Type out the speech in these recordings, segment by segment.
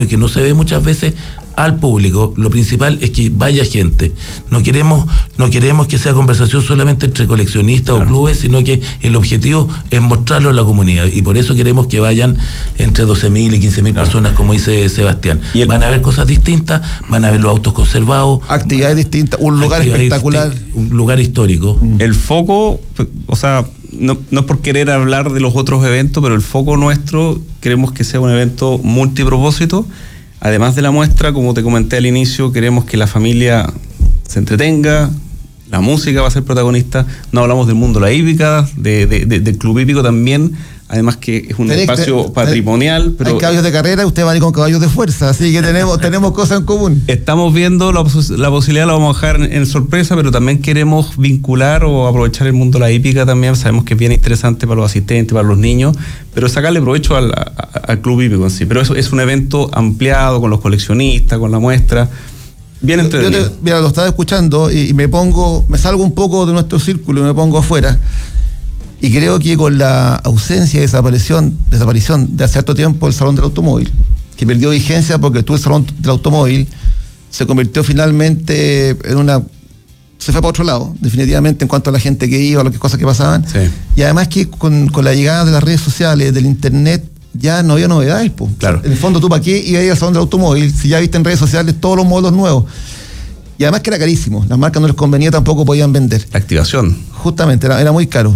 que no se ve muchas veces al público. Lo principal es que vaya gente. No queremos que sea conversación solamente entre coleccionistas o clubes, sino que el objetivo es mostrarlo a la comunidad, y por eso queremos que vayan entre 12.000 y 15.000 personas, como dice Sebastián. Van a ver cosas distintas, van a ver los autos conservados, actividades distintas, un lugar espectacular, un lugar histórico. El foco, o sea, no es por querer hablar de los otros eventos, pero el foco nuestro queremos que sea un evento multipropósito. Además de la muestra, como te comenté al inicio, queremos que la familia se entretenga, la música va a ser protagonista. No hablamos del mundo de la hípica, del club hípico también, además que es un espacio patrimonial. Pero hay caballos de carrera, usted va a ir con caballos de fuerza, así que tenemos cosas en común. Estamos viendo la posibilidad, la vamos a dejar en sorpresa, pero también queremos vincular o aprovechar el mundo de la hípica también. Sabemos que es bien interesante para los asistentes, para los niños, pero sacarle provecho al club hípico en sí. Pero eso es un evento ampliado con los coleccionistas, con la muestra. Bien entretenido. Mira, lo estaba escuchando y me salgo un poco de nuestro círculo y me pongo afuera. Y creo que con la ausencia y desaparición de hace cierto tiempo el Salón del Automóvil, que perdió vigencia porque tú el Salón del Automóvil se convirtió finalmente se fue para otro lado, definitivamente, en cuanto a la gente que iba, a las cosas que pasaban. Sí. Y además que con la llegada de las redes sociales, del internet, ya no había novedades, pues. Claro. En el fondo, ¿tú para qué ibas a ir al Salón del Automóvil si ya viste en redes sociales todos los modelos nuevos? Y además que era carísimo, las marcas no les convenía, tampoco podían vender. La activación. Justamente, era muy caro.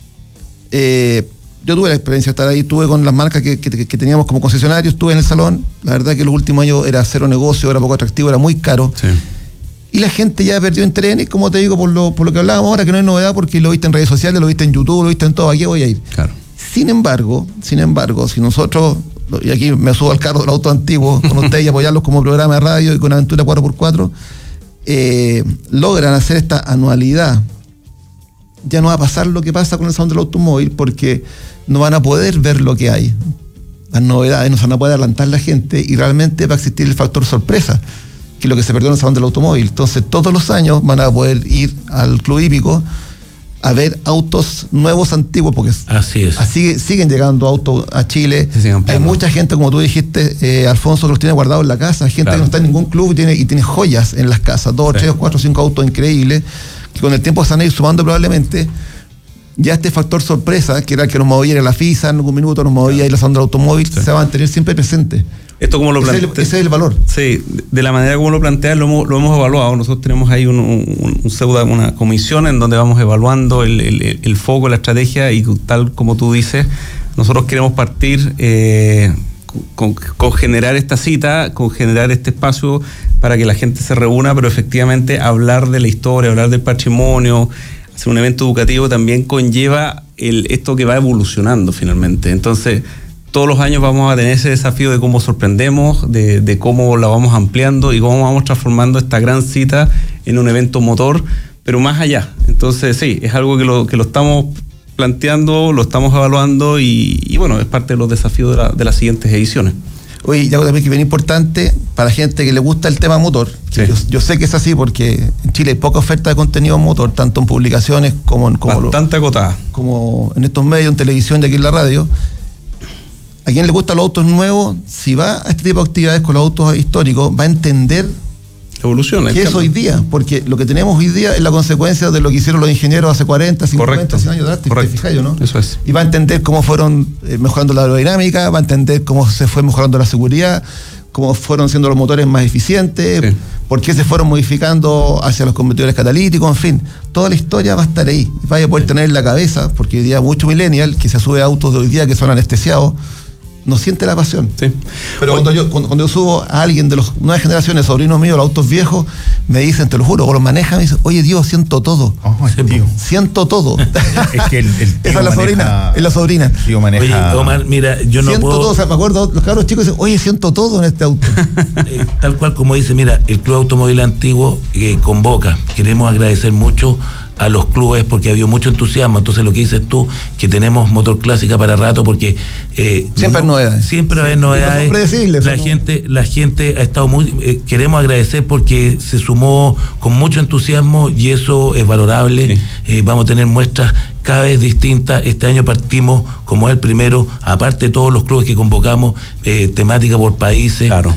Yo tuve la experiencia de estar ahí, estuve con las marcas que teníamos como concesionarios, estuve en el salón. La verdad que los últimos años era cero negocio, era poco atractivo, era muy caro. Sí. Y la gente ya perdió interés, como te digo, por lo que hablábamos ahora, que no es novedad, porque lo viste en redes sociales, lo viste en YouTube, lo viste en todo. ¿A qué voy a ir? Claro. Sin embargo, si nosotros, y aquí me subo al carro del auto antiguo con ustedes y apoyarlos como programa de radio y con Aventura 4x4, logran hacer esta anualidad, ya no va a pasar lo que pasa con el Salón del Automóvil, porque no van a poder ver lo que hay, las novedades, no se van a poder adelantar la gente, y realmente va a existir el factor sorpresa, que es lo que se perdió en el Salón del Automóvil. Entonces todos los años van a poder ir al club hípico a ver autos nuevos, antiguos, porque así es. Siguen llegando autos a Chile. Hay mucha gente, como tú dijiste, Alfonso, que los tiene guardados en la casa, gente que no está en ningún club y tiene joyas en las casas, 2, 3, 4, 5 autos increíbles, que con el tiempo se van a ir sumando probablemente. Ya este factor sorpresa, que era el que nos movía en la FISA en algún minuto, nos movía y la Salón del Automóvil, se va a mantener siempre presente. Esto como lo plantea, ese es el valor. Sí, de la manera como lo plantea, lo hemos evaluado. Nosotros tenemos ahí una comisión en donde vamos evaluando el foco, la estrategia, y tal como tú dices, nosotros queremos partir con generar esta cita, con generar este espacio para que la gente se reúna, pero efectivamente hablar de la historia, hablar del patrimonio, hacer un evento educativo también conlleva esto que va evolucionando finalmente. Entonces, todos los años vamos a tener ese desafío de cómo sorprendemos, de cómo la vamos ampliando y cómo vamos transformando esta gran cita en un evento motor, pero más allá. Entonces, sí, es algo que lo estamos planteando, lo estamos evaluando y bueno, es parte de los desafíos de las siguientes ediciones. Oye, y algo también que es bien importante para gente que le gusta el tema motor. Sí. Yo sé que es así porque en Chile hay poca oferta de contenido motor, tanto en publicaciones como bastante acotada, como en estos medios, en televisión y aquí en la radio. A quien le gustan los autos nuevos, si va a este tipo de actividades con los autos históricos, va a entender qué es hoy día, porque lo que tenemos hoy día es la consecuencia de lo que hicieron los ingenieros hace 40, 50, 100 años atrás, te fijas, ¿no? Eso es. Y va a entender cómo fueron mejorando la aerodinámica, va a entender cómo se fue mejorando la seguridad, cómo fueron siendo los motores más eficientes, sí, por qué se fueron modificando hacia los convertidores catalíticos, en fin, toda la historia va a estar ahí. Vaya a poder tener en la cabeza, porque hoy día mucho millennial que se sube a autos de hoy día que son anestesiados, no siente la pasión. Sí. Pero cuando yo subo a alguien de las nuevas generaciones, sobrinos míos, los autos viejos, me dicen, te lo juro, o los manejan, me dicen, oye, Dios, siento todo. Siento todo. Es que el esa es la sobrina. El tío maneja. Oye, Omar, mira, yo no siento puedo... todo, o sea, me acuerdo, los cabros chicos dicen, oye, siento todo en este auto. Tal cual como dice, mira, el Club Automóvil Antiguo convoca. Queremos agradecer mucho a los clubes porque ha habido mucho entusiasmo. Entonces lo que dices tú, que tenemos motor clásica para rato, porque siempre hay novedades. Siempre hay novedades. La gente ha estado muy... queremos agradecer porque se sumó con mucho entusiasmo y eso es valorable. Sí. Vamos a tener muestras cada vez distinta. Este año partimos como el primero, aparte de todos los clubes que convocamos, temática por países. Claro.